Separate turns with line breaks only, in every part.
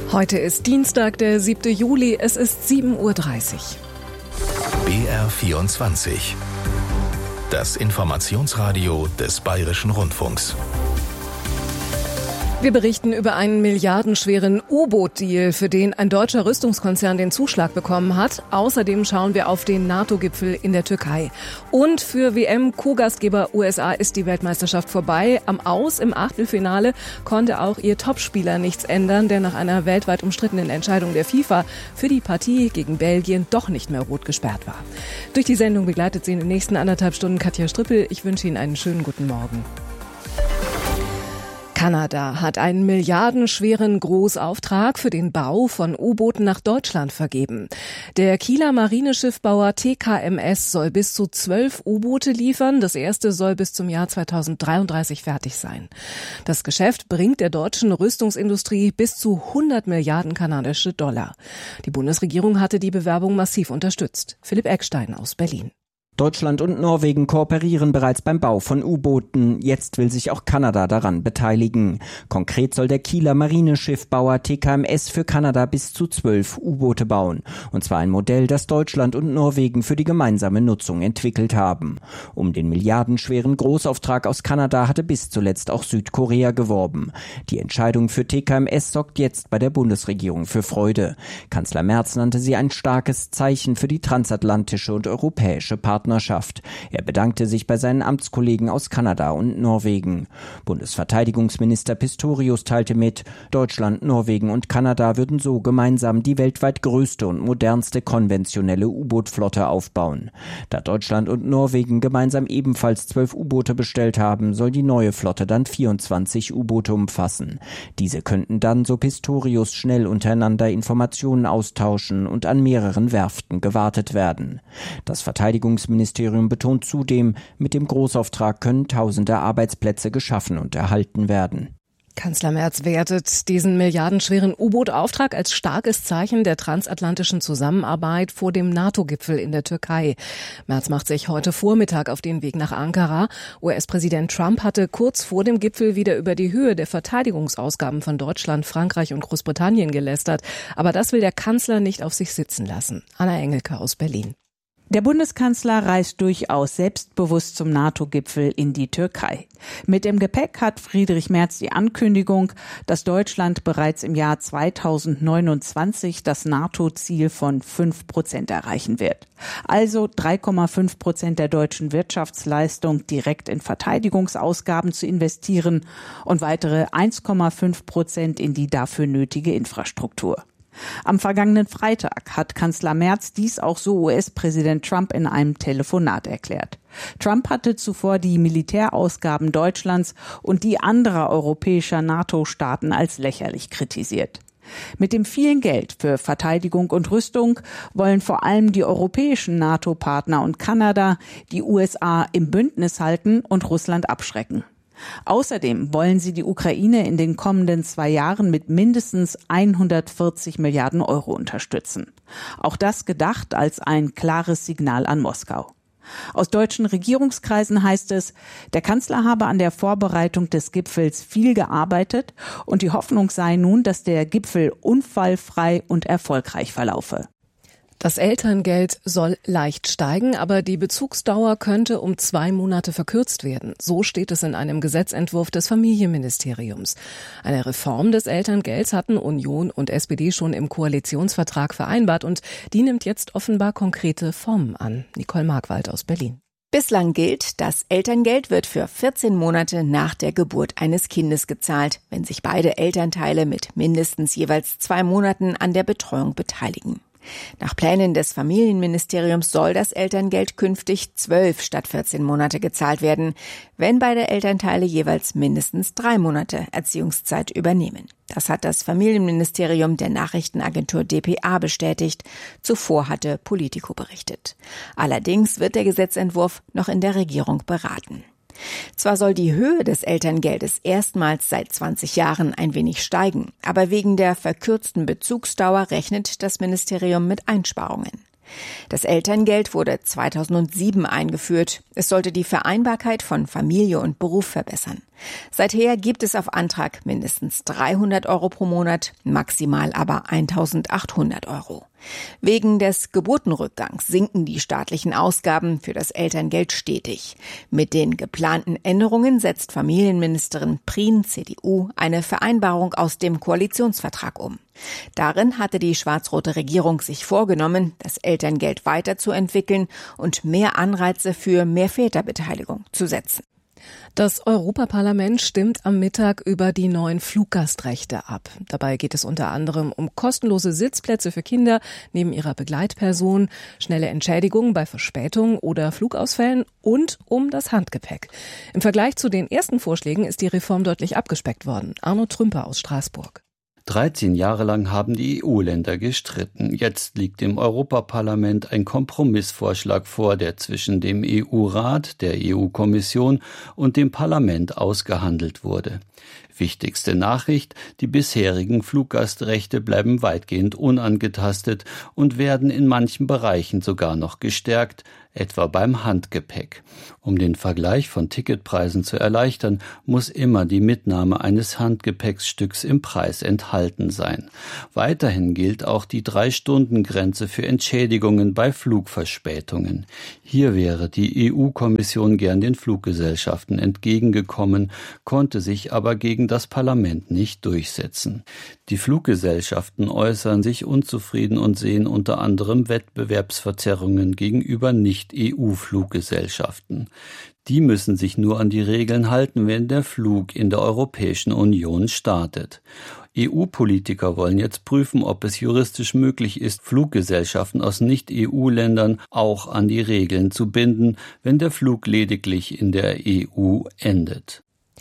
Heute ist Dienstag, der 7. Juli, es ist 7:30 Uhr.
BR24. Das Informationsradio des Bayerischen Rundfunks.
Wir berichten über einen milliardenschweren U-Boot-Deal, für den ein deutscher Rüstungskonzern den Zuschlag bekommen hat. Außerdem schauen wir auf den NATO-Gipfel in der Türkei. Und für WM-Co-Gastgeber USA ist die Weltmeisterschaft vorbei. Am Aus im Achtelfinale konnte auch ihr Topspieler nichts ändern, der nach einer weltweit umstrittenen Entscheidung der FIFA für die Partie gegen Belgien doch nicht mehr rot gesperrt war. Durch die Sendung begleitet Sie in den nächsten 1,5 Stunden Katja Strippel. Ich wünsche Ihnen einen schönen guten Morgen. Kanada hat einen milliardenschweren Großauftrag für den Bau von U-Booten nach Deutschland vergeben. Der Kieler Marineschiffbauer TKMS soll bis zu 12 U-Boote liefern. Das erste soll bis zum Jahr 2033 fertig sein. Das Geschäft bringt der deutschen Rüstungsindustrie bis zu 100 Milliarden kanadische Dollar. Die Bundesregierung hatte die Bewerbung massiv unterstützt. Philipp Eckstein aus Berlin.
Deutschland und Norwegen kooperieren bereits beim Bau von U-Booten. Jetzt will sich auch Kanada daran beteiligen. Konkret soll der Kieler Marineschiffbauer TKMS für Kanada bis zu 12 U-Boote bauen. Und zwar ein Modell, das Deutschland und Norwegen für die gemeinsame Nutzung entwickelt haben. Um den milliardenschweren Großauftrag aus Kanada hatte bis zuletzt auch Südkorea geworben. Die Entscheidung für TKMS sorgt jetzt bei der Bundesregierung für Freude. Kanzler Merz nannte sie ein starkes Zeichen für die transatlantische und europäische Partnerschaft. Er bedankte sich bei seinen Amtskollegen aus Kanada und Norwegen. Bundesverteidigungsminister Pistorius teilte mit, Deutschland, Norwegen und Kanada würden so gemeinsam die weltweit größte und modernste konventionelle U-Boot-Flotte aufbauen. Da Deutschland und Norwegen gemeinsam ebenfalls 12 U-Boote bestellt haben, soll die neue Flotte dann 24 U-Boote umfassen. Diese könnten dann, so Pistorius, schnell untereinander Informationen austauschen und an mehreren Werften gewartet werden. Das Verteidigungsministerium betont zudem, mit dem Großauftrag können tausende Arbeitsplätze geschaffen und erhalten werden.
Kanzler Merz wertet diesen milliardenschweren U-Boot-Auftrag als starkes Zeichen der transatlantischen Zusammenarbeit vor dem NATO-Gipfel in der Türkei. Merz macht sich heute Vormittag auf den Weg nach Ankara. US-Präsident Trump hatte kurz vor dem Gipfel wieder über die Höhe der Verteidigungsausgaben von Deutschland, Frankreich und Großbritannien gelästert. Aber das will der Kanzler nicht auf sich sitzen lassen. Anna Engelke aus Berlin.
Der Bundeskanzler reist durchaus selbstbewusst zum NATO-Gipfel in die Türkei. Mit dem Gepäck hat Friedrich Merz die Ankündigung, dass Deutschland bereits im Jahr 2029 das NATO-Ziel von 5% erreichen wird. Also 3,5% der deutschen Wirtschaftsleistung direkt in Verteidigungsausgaben zu investieren und weitere 1,5% in die dafür nötige Infrastruktur. Am vergangenen Freitag hat Kanzler Merz dies auch so US-Präsident Trump in einem Telefonat erklärt. Trump hatte zuvor die Militärausgaben Deutschlands und die anderer europäischer NATO-Staaten als lächerlich kritisiert. Mit dem vielen Geld für Verteidigung und Rüstung wollen vor allem die europäischen NATO-Partner und Kanada die USA im Bündnis halten und Russland abschrecken. Außerdem wollen sie die Ukraine in den kommenden 2 Jahren mit mindestens 140 Milliarden Euro unterstützen. Auch das gedacht als ein klares Signal an Moskau. Aus deutschen Regierungskreisen heißt es, der Kanzler habe an der Vorbereitung des Gipfels viel gearbeitet und die Hoffnung sei nun, dass der Gipfel unfallfrei und erfolgreich verlaufe.
Das Elterngeld soll leicht steigen, aber die Bezugsdauer könnte um 2 Monate verkürzt werden. So steht es in einem Gesetzentwurf des Familienministeriums. Eine Reform des Elterngelds hatten Union und SPD schon im Koalitionsvertrag vereinbart und die nimmt jetzt offenbar konkrete Formen an. Nicole Markwald aus Berlin.
Bislang gilt, das Elterngeld wird für 14 Monate nach der Geburt eines Kindes gezahlt, wenn sich beide Elternteile mit mindestens jeweils 2 Monaten an der Betreuung beteiligen. Nach Plänen des Familienministeriums soll das Elterngeld künftig 12 statt 14 Monate gezahlt werden, wenn beide Elternteile jeweils mindestens 3 Monate Erziehungszeit übernehmen. Das hat das Familienministerium der Nachrichtenagentur dpa bestätigt. Zuvor hatte Politico berichtet. Allerdings wird der Gesetzentwurf noch in der Regierung beraten. Zwar soll die Höhe des Elterngeldes erstmals seit 20 Jahren ein wenig steigen, aber wegen der verkürzten Bezugsdauer rechnet das Ministerium mit Einsparungen. Das Elterngeld wurde 2007 eingeführt. Es sollte die Vereinbarkeit von Familie und Beruf verbessern. Seither gibt es auf Antrag mindestens 300 € pro Monat, maximal aber 1.800 €. Wegen des Geburtenrückgangs sinken die staatlichen Ausgaben für das Elterngeld stetig. Mit den geplanten Änderungen setzt Familienministerin Prien, CDU, eine Vereinbarung aus dem Koalitionsvertrag um. Darin hatte die schwarz-rote Regierung sich vorgenommen, das Elterngeld weiterzuentwickeln und mehr Anreize für mehr Väterbeteiligung zu setzen.
Das Europaparlament stimmt am Mittag über die neuen Fluggastrechte ab. Dabei geht es unter anderem um kostenlose Sitzplätze für Kinder neben ihrer Begleitperson, schnelle Entschädigungen bei Verspätungen oder Flugausfällen und um das Handgepäck. Im Vergleich zu den ersten Vorschlägen ist die Reform deutlich abgespeckt worden. Arno Trümper aus Straßburg.
13 Jahre lang haben die EU-Länder gestritten. Jetzt liegt im Europaparlament ein Kompromissvorschlag vor, der zwischen dem EU-Rat, der EU-Kommission und dem Parlament ausgehandelt wurde. Wichtigste Nachricht: Die bisherigen Fluggastrechte bleiben weitgehend unangetastet und werden in manchen Bereichen sogar noch gestärkt, etwa beim Handgepäck. Um den Vergleich von Ticketpreisen zu erleichtern, muss immer die Mitnahme eines Handgepäcksstücks im Preis enthalten sein. Weiterhin gilt auch die 3-Stunden-Grenze für Entschädigungen bei Flugverspätungen. Hier wäre die EU-Kommission gern den Fluggesellschaften entgegengekommen, konnte sich aber gegen das Parlament nicht durchsetzen. Die Fluggesellschaften äußern sich unzufrieden und sehen unter anderem Wettbewerbsverzerrungen gegenüber Nicht-EU-Fluggesellschaften. Die müssen sich nur an die Regeln halten, wenn der Flug in der Europäischen Union startet. EU-Politiker wollen jetzt prüfen, ob es juristisch möglich ist, Fluggesellschaften aus Nicht-EU-Ländern auch an die Regeln zu binden, wenn der Flug lediglich in der EU endet.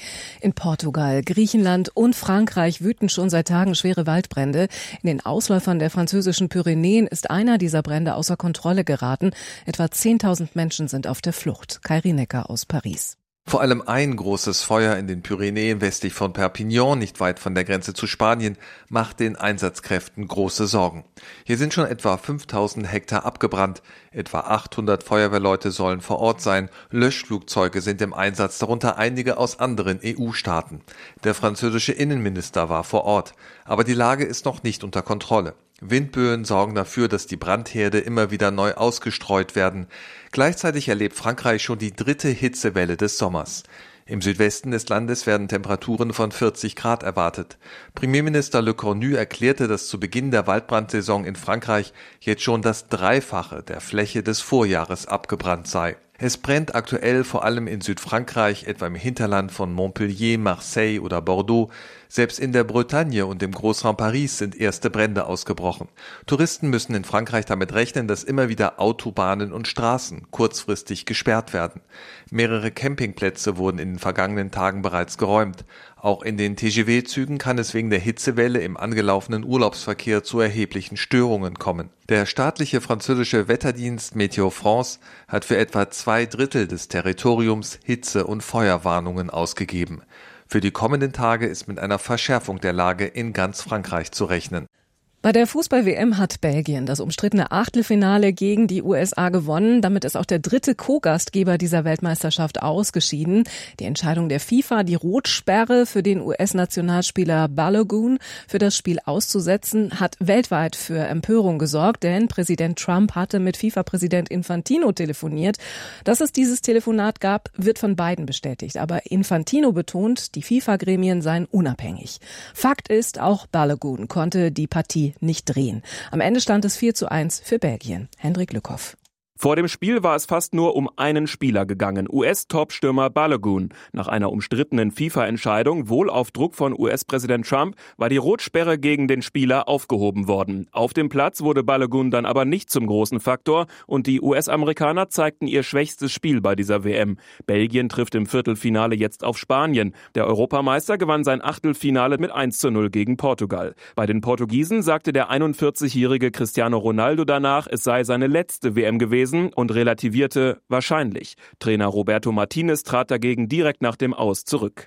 In Portugal, Griechenland und Frankreich wüten schon seit Tagen schwere Waldbrände. In den Ausläufern der französischen Pyrenäen ist einer dieser Brände außer Kontrolle geraten. Etwa 10.000 Menschen sind auf der Flucht. Kai Rienecker aus Paris.
Vor allem ein großes Feuer in den Pyrenäen westlich von Perpignan, nicht weit von der Grenze zu Spanien, macht den Einsatzkräften große Sorgen. Hier sind schon etwa 5.000 Hektar abgebrannt. Etwa 800 Feuerwehrleute sollen vor Ort sein. Löschflugzeuge sind im Einsatz, darunter einige aus anderen EU-Staaten. Der französische Innenminister war vor Ort. Aber die Lage ist noch nicht unter Kontrolle. Windböen sorgen dafür, dass die Brandherde immer wieder neu ausgestreut werden. Gleichzeitig erlebt Frankreich schon die 3. Hitzewelle des Sommers. Im Südwesten des Landes werden Temperaturen von 40 Grad erwartet. Premierminister Le Cornu erklärte, dass zu Beginn der Waldbrandsaison in Frankreich jetzt schon das Dreifache der Fläche des Vorjahres abgebrannt sei. Es brennt aktuell vor allem in Südfrankreich, etwa im Hinterland von Montpellier, Marseille oder Bordeaux. Selbst in der Bretagne und im Großraum Paris sind erste Brände ausgebrochen. Touristen müssen in Frankreich damit rechnen, dass immer wieder Autobahnen und Straßen kurzfristig gesperrt werden. Mehrere Campingplätze wurden in den vergangenen Tagen bereits geräumt. Auch in den TGV-Zügen kann es wegen der Hitzewelle im angelaufenen Urlaubsverkehr zu erheblichen Störungen kommen. Der staatliche französische Wetterdienst Météo France hat für etwa 2/3 des Territoriums Hitze- und Feuerwarnungen ausgegeben. Für die kommenden Tage ist mit einer Verschärfung der Lage in ganz Frankreich zu rechnen.
Bei der Fußball-WM hat Belgien das umstrittene Achtelfinale gegen die USA gewonnen. Damit ist auch der 3. Co-Gastgeber dieser Weltmeisterschaft ausgeschieden. Die Entscheidung der FIFA, die Rotsperre für den US-Nationalspieler Balogun für das Spiel auszusetzen, hat weltweit für Empörung gesorgt, denn Präsident Trump hatte mit FIFA-Präsident Infantino telefoniert. Dass es dieses Telefonat gab, wird von beiden bestätigt. Aber Infantino betont, die FIFA-Gremien seien unabhängig. Fakt ist, auch Balogun konnte die Partie nicht drehen. Am Ende stand es 4:1 für Belgien. Hendrik Lückhoff.
Vor dem Spiel war es fast nur um einen Spieler gegangen, US-Topstürmer Balogun. Nach einer umstrittenen FIFA-Entscheidung, wohl auf Druck von US-Präsident Trump, war die Rotsperre gegen den Spieler aufgehoben worden. Auf dem Platz wurde Balogun dann aber nicht zum großen Faktor und die US-Amerikaner zeigten ihr schwächstes Spiel bei dieser WM. Belgien trifft im Viertelfinale jetzt auf Spanien. Der Europameister gewann sein Achtelfinale mit 1:0 gegen Portugal. Bei den Portugiesen sagte der 41-jährige Cristiano Ronaldo danach, es sei seine letzte WM gewesen und relativierte wahrscheinlich. Trainer Roberto Martinez trat dagegen direkt nach dem Aus zurück.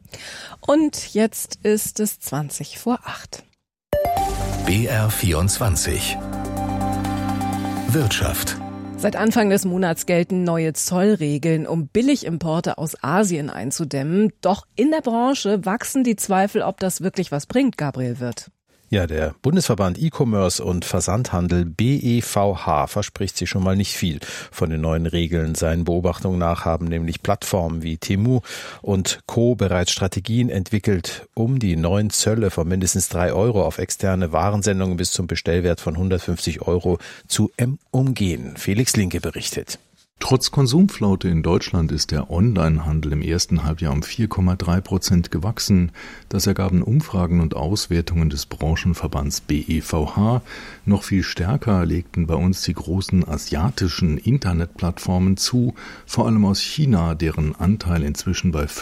Und jetzt ist es 20:08.
BR24. Wirtschaft.
Seit Anfang des Monats gelten neue Zollregeln, um Billigimporte aus Asien einzudämmen. Doch in der Branche wachsen die Zweifel, ob das wirklich was bringt, Gabriel Wirth.
Ja, der Bundesverband E-Commerce und Versandhandel BEVH verspricht sich schon mal nicht viel von den neuen Regeln. Seinen Beobachtungen nach haben nämlich Plattformen wie Temu und Co. bereits Strategien entwickelt, um die neuen Zölle von mindestens 3 € auf externe Warensendungen bis zum Bestellwert von 150 € zu umgehen. Felix Linke berichtet.
Trotz Konsumflaute in Deutschland ist der Onlinehandel im ersten Halbjahr um 4,3% gewachsen. Das ergaben Umfragen und Auswertungen des Branchenverbands BEVH. Noch viel stärker legten bei uns die großen asiatischen Internetplattformen zu, vor allem aus China, deren Anteil inzwischen bei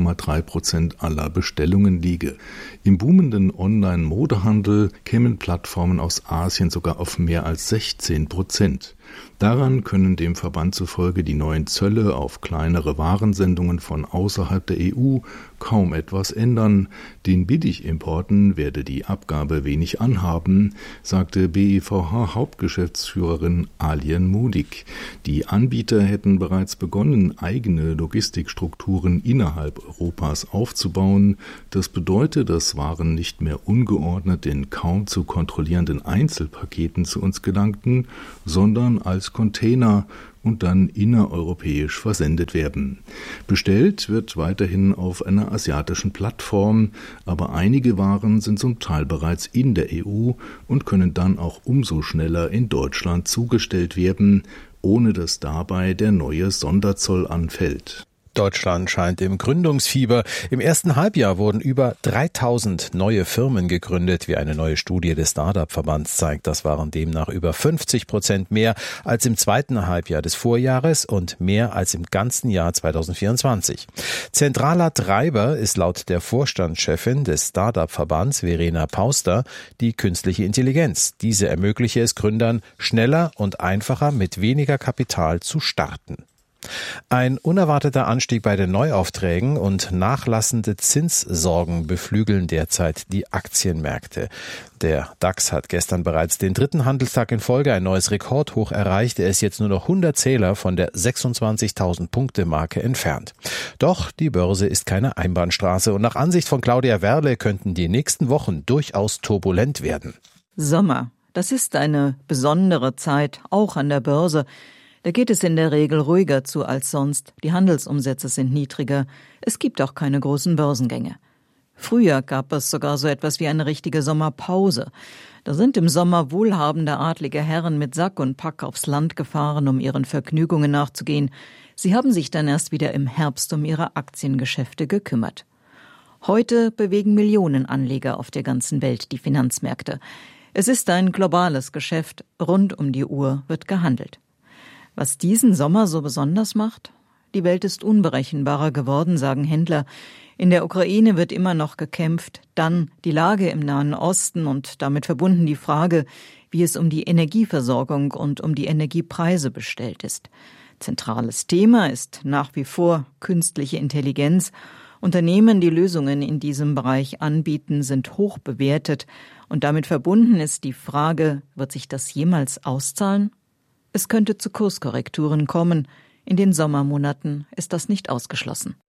5,3% aller Bestellungen liege. Im boomenden Online-Modehandel kämen Plattformen aus Asien sogar auf mehr als 16%. Daran können dem Verband zufolge die neuen Zölle auf kleinere Warensendungen von außerhalb der EU kaum etwas ändern. Den Billigimporten werde die Abgabe wenig anhaben, sagte BEVH-Hauptgeschäftsführerin Alien Mudig. Die Anbieter hätten bereits begonnen, eigene Logistikstrukturen innerhalb Europas aufzubauen. Das bedeutet, dass Waren nicht mehr ungeordnet in kaum zu kontrollierenden Einzelpaketen zu uns gelangten, sondern als Container und dann innereuropäisch versendet werden. Bestellt wird weiterhin auf einer asiatischen Plattform, aber einige Waren sind zum Teil bereits in der EU und können dann auch umso schneller in Deutschland zugestellt werden, ohne dass dabei der neue Sonderzoll anfällt.
Deutschland scheint im Gründungsfieber. Im ersten Halbjahr wurden über 3000 neue Firmen gegründet, wie eine neue Studie des Start-up-Verbands zeigt. Das waren demnach über 50% mehr als im zweiten Halbjahr des Vorjahres und mehr als im ganzen Jahr 2024. Zentraler Treiber ist laut der Vorstandschefin des Start-up-Verbands, Verena Pauster, die künstliche Intelligenz. Diese ermögliche es Gründern, schneller und einfacher mit weniger Kapital zu starten. Ein unerwarteter Anstieg bei den Neuaufträgen und nachlassende Zinssorgen beflügeln derzeit die Aktienmärkte. Der DAX hat gestern bereits den 3. Handelstag in Folge ein neues Rekordhoch erreicht. Er ist jetzt nur noch 100 Zähler von der 26.000 Punkte Marke entfernt. Doch die Börse ist keine Einbahnstraße und nach Ansicht von Claudia Werle könnten die nächsten Wochen durchaus turbulent werden.
Sommer, das ist eine besondere Zeit, auch an der Börse. Da geht es in der Regel ruhiger zu als sonst. Die Handelsumsätze sind niedriger. Es gibt auch keine großen Börsengänge. Früher gab es sogar so etwas wie eine richtige Sommerpause. Da sind im Sommer wohlhabende adlige Herren mit Sack und Pack aufs Land gefahren, um ihren Vergnügungen nachzugehen. Sie haben sich dann erst wieder im Herbst um ihre Aktiengeschäfte gekümmert. Heute bewegen Millionen Anleger auf der ganzen Welt die Finanzmärkte. Es ist ein globales Geschäft. Rund um die Uhr wird gehandelt. Was diesen Sommer so besonders macht? Die Welt ist unberechenbarer geworden, sagen Händler. In der Ukraine wird immer noch gekämpft. Dann die Lage im Nahen Osten und damit verbunden die Frage, wie es um die Energieversorgung und um die Energiepreise bestellt ist. Zentrales Thema ist nach wie vor künstliche Intelligenz. Unternehmen, die Lösungen in diesem Bereich anbieten, sind hoch bewertet. Und damit verbunden ist die Frage, wird sich das jemals auszahlen? Es könnte zu Kurskorrekturen kommen. In den Sommermonaten ist das nicht ausgeschlossen.